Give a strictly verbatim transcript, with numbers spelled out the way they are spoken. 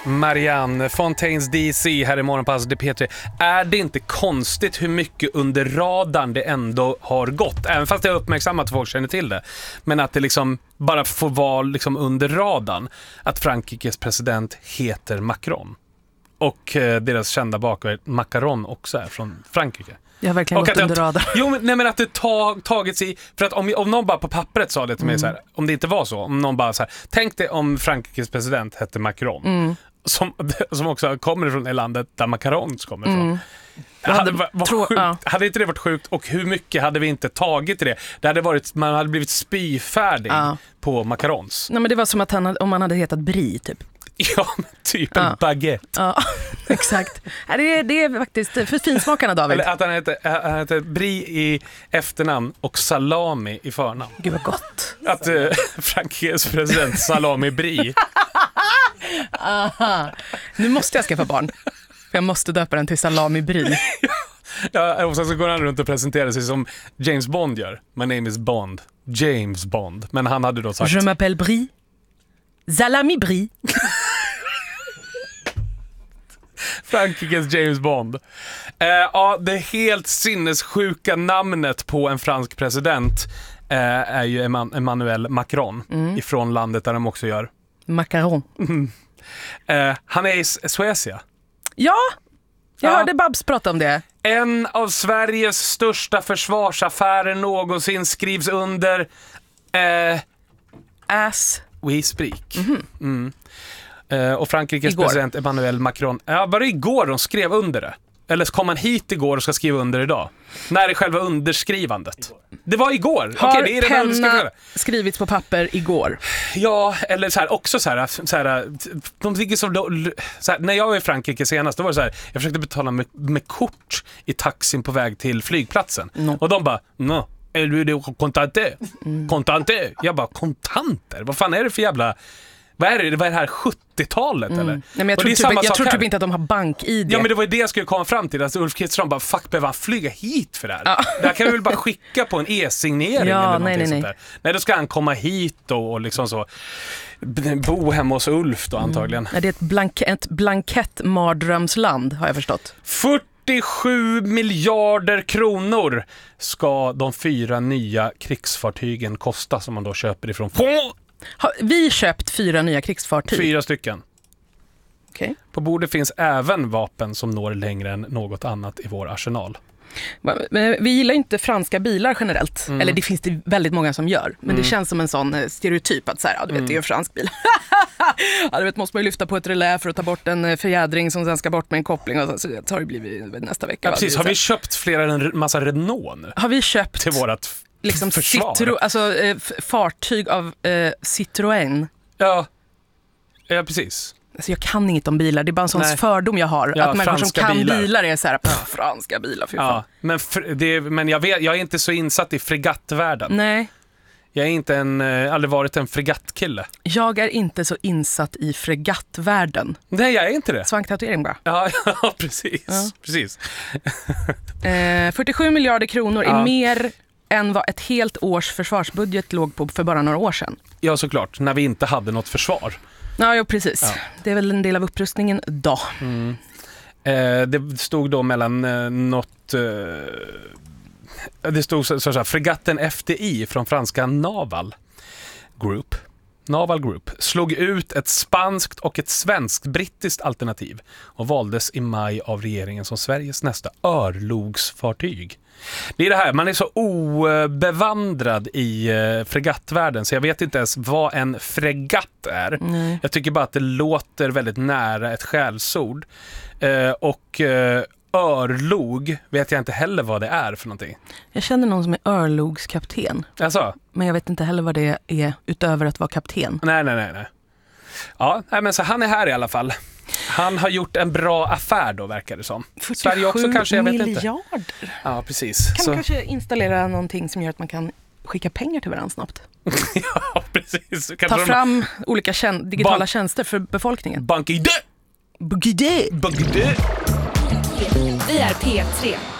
Marianne Fontaines D C här i Morgonpasset i P tre. Är det inte konstigt hur mycket under radarn det ändå har gått? Även fast jag har uppmärksammat att folk känner till det. Men att det liksom bara får vara liksom under radarn. Att Frankrikes president heter Macron. Och eh, deras kända bakverk Macaron också är från Frankrike. Jag har verkligen och gått under radarn. Jo, men, nej, men att det tag, tagits i... För att om, om någon bara på pappret sa det till mig mm. så här, om det inte var så, om någon bara så här, tänk dig om Frankrikes president hette Macron. Mm. Som, som också kommer från det landet där macarons kommer ifrån. Mm. Hade, var, var tro, sjukt, ja. hade inte det varit sjukt? Och hur mycket hade vi inte tagit i det? Det hade varit, man hade blivit spyfärdig ja. på macarons. Nej, men det var som att han hade, om man hade hetat Brie typ. Ja, typ ja. en baguette. Ja, exakt. Det är, det är faktiskt för finsmakarna, David. Eller att han heter, han heter Brie i efternamn och salami i förnamn. Gud vad gott. Att uh, Frankrikes president Salami Brie. Aha. Nu måste jag skaffa barn. För jag måste döpa den till Salami Brie. Ja, och sen så går han runt och presenterar sig som James Bond gör. My name is Bond. James Bond. Men han hade då sagt... Je m'appelle Brie. Salami Brie. Frankrikes James Bond. Eh, ja, det helt sinnessjuka namnet på en fransk president eh, är ju Emmanuel Macron. Mm. Ifrån landet där de också gör Macaron. Mm. Eh, han är i Suecia. Ja, jag ja. hörde Babs prata om det. En av Sveriges största försvarsaffärer någonsin skrivs under eh, Ass we speak. Mm-hmm. Mm. Eh, och Frankrikes igår. president Emmanuel Macron. Ja, var det igår de skrev under det? Eller kom han hit igår och ska skriva under idag? När är själva underskrivandet? Igår. Det var igår. Har Okej, det är penna det skrivits på papper igår? Ja, eller så här, också så här, så här de ligger som så här, när jag var i Frankrike senast, då var det så här, jag försökte betala med, med kort i taxin på väg till flygplatsen. No. Och de bara, no, är du kontanter? Mm. Kontanter? Jag bara, kontanter? Vad fan är det för jävla... Vad är det? Vad är det här sjuttiotalet mm. eller? Nej, men jag tror, typ, jag tror typ inte att de har bank-I D. Ja, men det var ju det jag skulle komma fram till. Alltså Ulf Kristersson bara, fuck, behöver han flyga hit för det här? Ja. Det här kan vi väl bara skicka på en e-signering ja, eller nej, nej, sånt nej. där. Nej, då ska han komma hit och, och liksom så bo hemma hos Ulf då antagligen. Mm. Ja, det är ett, blank- ett blankett-mardrömsland, har jag förstått. fyrtiosju miljarder kronor ska de fyra nya krigsfartygen kosta som man då köper ifrån. Har vi köpt fyra nya krigsfartyg? Fyra stycken. Okay. På bordet finns även vapen som når längre än något annat i vår arsenal. Vi gillar inte franska bilar generellt. Mm. Eller det finns det väldigt många som gör. Men mm. det känns som en sån stereotyp att så här, ja, du vet, mm. det är en fransk bil. Ja, du vet, måste man ju lyfta på ett relä för att ta bort en förjädring som sen ska bort med en koppling. Och så, så har det blivit nästa vecka. Ja, precis. Har vi köpt flera en massa Renault nu? Har vi köpt till vårat liksom försvar? Citro, alltså eh, fartyg av eh, Citroën. Ja, ja precis. Alltså jag kan inget om bilar, det är bara en sån Nej. fördom jag har. Ja, att människor som kan bilar, bilar är så här, pff, franska bilar, fy fan. Ja, men, fr- det, men jag, vet, jag är inte så insatt i fregattvärlden. Nej. Jag är inte en, aldrig varit en fregattkille. Jag är inte så insatt i fregattvärlden. Nej, jag är inte det. Svanktatuering bara. Ja, ja precis. Ja. precis. eh, fyrtiosju miljarder kronor ja. är mer än vad ett helt års försvarsbudget låg på för bara några år sedan. Ja, såklart. När vi inte hade något försvar. Ja, ja precis. Ja. Det är väl en del av upprustningen då. Mm. Eh, det stod då mellan eh, något... Eh, det stod så, så, så här, fregatten F D I från franska Naval Group. Naval Group slog ut ett spanskt och ett svenskt-brittiskt alternativ och valdes i maj av regeringen som Sveriges nästa örlogsfartyg. Det är det här, man är så obevandrad i eh, fregattvärlden så jag vet inte ens vad en fregatt är. Mm. Jag tycker bara att det låter väldigt nära ett skällsord. Eh, och eh, örlog vet jag inte heller vad det är för någonting. Jag känner någon som är örlogskapten. Alltså? Men jag vet inte heller vad det är utöver att vara kapten. Nej, nej, nej. nej. Ja, men så han är här i alla fall. Han har gjort en bra affär då, verkar det som. Sverige också kanske, jag vet inte. miljarder. Ja, precis. Kan så. man kanske installera någonting som gör att man kan skicka pengar till varandra snabbt? Ja, precis. Kanske Ta fram de... olika tjän- digitala Ban- tjänster för befolkningen. BankID! BankID! BankID! Vi är P tre.